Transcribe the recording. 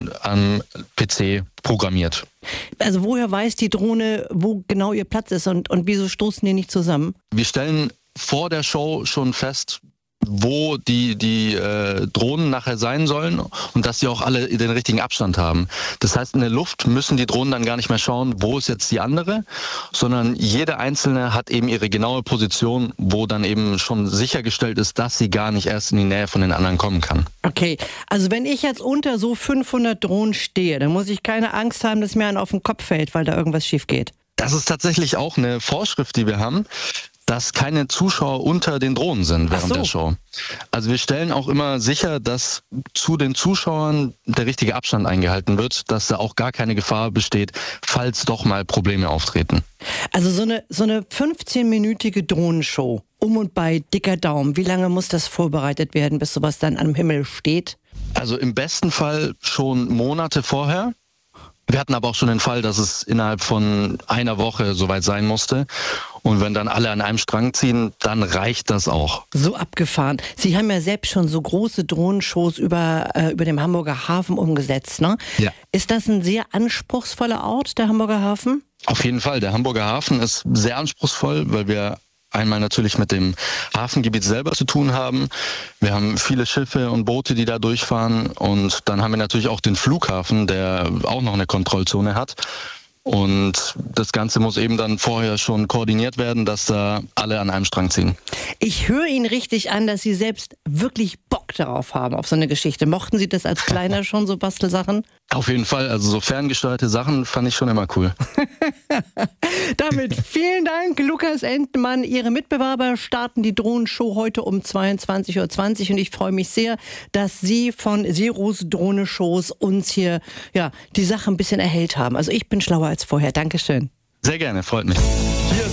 am PC programmiert. Also woher weiß die Drohne, wo genau ihr Platz ist und wieso stoßen die nicht zusammen? Wir stellen vor der Show schon fest, wo die Drohnen nachher sein sollen und dass sie auch alle den richtigen Abstand haben. Das heißt, in der Luft müssen die Drohnen dann gar nicht mehr schauen, wo ist jetzt die andere, sondern jede einzelne hat eben ihre genaue Position, wo dann eben schon sichergestellt ist, dass sie gar nicht erst in die Nähe von den anderen kommen kann. Okay, also wenn ich jetzt unter so 500 Drohnen stehe, dann muss ich keine Angst haben, dass mir einer auf den Kopf fällt, weil da irgendwas schief geht. Das ist tatsächlich auch eine Vorschrift, die wir haben, dass keine Zuschauer unter den Drohnen sind während der Show. Also wir stellen auch immer sicher, dass zu den Zuschauern der richtige Abstand eingehalten wird, dass da auch gar keine Gefahr besteht, falls doch mal Probleme auftreten. Also so eine 15-minütige Drohnenshow, um und bei dicker Daumen, wie lange muss das vorbereitet werden, bis sowas dann am Himmel steht? Also im besten Fall schon Monate vorher. Wir hatten aber auch schon den Fall, dass es innerhalb von einer Woche soweit sein musste. Und wenn dann alle an einem Strang ziehen, dann reicht das auch. So abgefahren. Sie haben ja selbst schon so große Drohnenshows über dem Hamburger Hafen umgesetzt, ne? Ja. Ist das ein sehr anspruchsvoller Ort, der Hamburger Hafen? Auf jeden Fall. Der Hamburger Hafen ist sehr anspruchsvoll, weil wir einmal natürlich mit dem Hafengebiet selber zu tun haben. Wir haben viele Schiffe und Boote, die da durchfahren. Und dann haben wir natürlich auch den Flughafen, der auch noch eine Kontrollzone hat. Und das Ganze muss eben dann vorher schon koordiniert werden, dass da alle an einem Strang ziehen. Ich höre Ihnen richtig an, dass Sie selbst wirklich Bock darauf haben, auf so eine Geschichte. Mochten Sie das als Kleiner schon, so Bastelsachen? Auf jeden Fall. Also so ferngesteuerte Sachen fand ich schon immer cool. Damit vielen Dank, Lukas Entmann. Ihre Mitbewerber starten die Drohnenshow heute um 22:20 Uhr. Und ich freue mich sehr, dass Sie von Seros Drohnenshows uns hier die Sache ein bisschen erhellt haben. Also ich bin schlauer als vorher. Dankeschön. Sehr gerne, freut mich.